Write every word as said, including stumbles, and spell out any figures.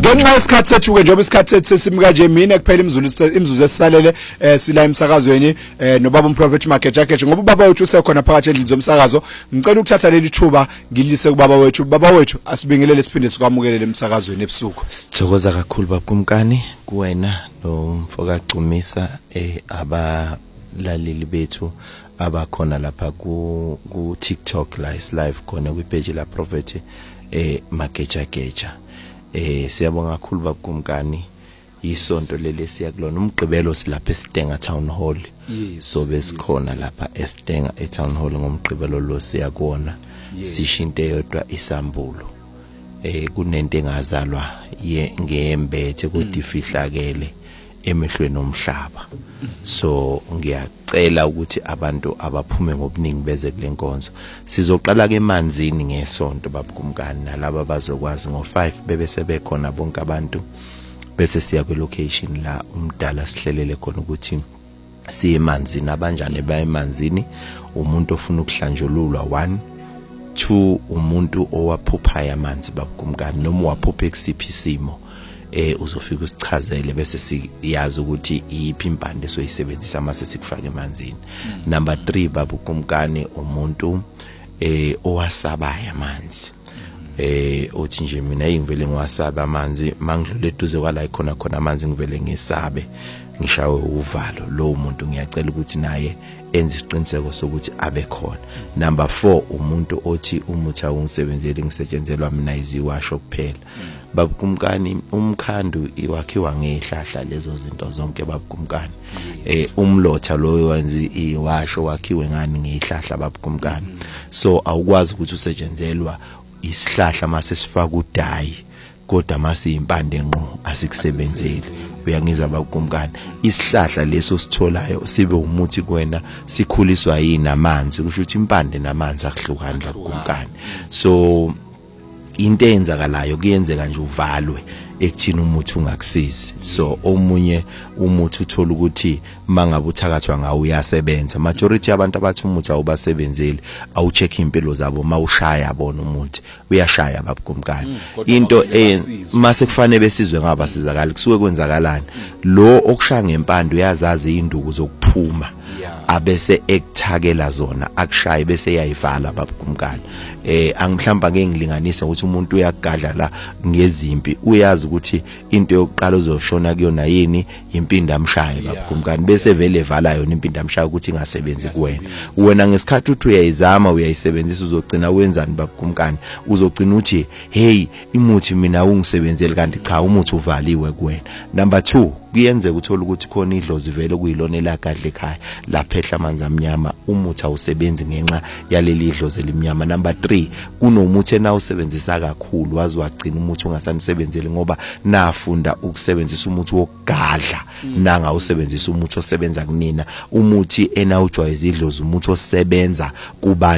ngenxa yesikhathi sethu ke njengoba isikhathi sethu sesimka nje mina kuphela imzuzu imzuzu esisalele sila emsakazweni nobaba uMprophet Mageja Geja ngoba ubaba wethu usekhona phakathi endlini zomsakazo ngicela ukuthatha leli thuba ngilise kubaba wethu baba wethu asibingelele siphinde sikwamukele emsakazweni ebusuku. Sithokoza kakhulu babkumkani kuwena nomfoka Gcumisa eh abalaleli bethu abakhona lapha ku ku TikTok live khona kwi page la Prophet eh Mageja Geja. Eh siyabonga kakhulu babkumkani isonto leli siyakulona umgqibelo silapha eStenga Town Hall. So besikhona lapha eStenga e Town Hall ngomgqibelo lo siyakona sishinte yodwa isambulo. Eh kunento engazalwa ye ngembethe kodwa ifihlakele emehlweni omhlaba. So ngiyacela ukuthi abantu abaphume ngobuningi beze kulenkonzo sizoqala ke emanzini ngesonto babkumkani nalabo bazokwazi ngo five bebe sebekhona bonke abantu bese siya kwe location la umdala sihlelele khona ukuthi siye emanzini abanjani bayemanzini umuntu ofuna ukuhlanjululwa one two umuntu owaphupha yamanzi babkumkani noma waphupha ekusiphi isimo eh uzofika usichazele bese siyazi ukuthi iphi impande soyisebenzisa mase sikufaka emanzini. Number three babkumkani umuntu eh owasabaya amanzi eh uthi nje mina ngivele ngiwasaba amanzi mangidlule eduze kwala ikhona khona amanzi ngivele ngisabe ngishawe uvalo lo umuntu ngiyacela ukuthi naye enze isiqiniseko sokuthi abe khona. Number four umuntu othi umuthi awungisebenzeli ngisetshenzelwa mina iziwasho kuphela. Babkumkani umkhandu iwakhiwa ngehlahla lezo zinto zonke babkumkani eh umlotha lo wenzi iwasho wakhiwe ngani ngehlahla babkumkani. So awukwazi ukuthi usetshenzelwa isihlahla mase sifaka udayi kodwa mase impande ngqo asikusebenzeli. Uyangiza babkumkani isihlahla leso sitholayo sibe umuthi kuwena sikhuliswa yini amanzi kusho ukuthi impande namanzi akuhlukani babkumkani. So into eyenzakalayo kuyenzeka nje uvalwe ekuthini umuthi ungakusizi. So omunye umuthi uthola ukuthi mangabe uthakathwa ngawo uyasebenza. Majority yabantu abathi umuthi awubasebenzeli awucheck impilo zabo mawushaya bona umuthi uyashaya babkumkani. Into mase kufanele besizwe ngaba sizakala kusuke kwenzakalani lo okushaya ngempande uyazazi induku zokuphuma abese ekuthakela zona akushaye bese yayivala babkumkani. Eh angihlampa ke ngilinganisa ukuthi umuntu uyagadla la ngezimpi uyazi ukuthi into yokuqala uzoshona kuyona yini impindi amshaye babkumkani bese vele evala yona impindi amshaye ukuthi ingasebenzi kuwena. Wena ngesikhathi uthi uyayizama uyayisebenzisa uzogcina wenzani babkumkani uzogcina uthi hey imuthi mina ungisebenzeli kanti cha umuthi uvaliwe kuwena. Number two kuyenzeka uthola ukuthi khona idlozi vele kuyilona elagadla ekhaya laphehla amanzi amnyama umuthi awusebenzi ngenxa yaleli idlozi elimnyama. Number three kunomuthi enawusebenzisa kakhulu wazi wagcina umuthi ungasanisebenzeli ngoba nafunda ukusebenzisa umuthi wokugadla nanga usebenzisa umuthi osebenza kunina umuthi enawujwayeza idlozi umuthi osebenza kuba